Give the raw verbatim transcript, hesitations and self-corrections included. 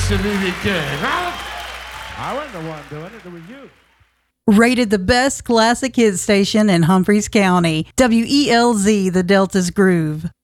absolutely good, right? I wasn't the one doing it, it was you. Rated the best classic hit station in Humphreys County. W E L Z, the Delta's Groove.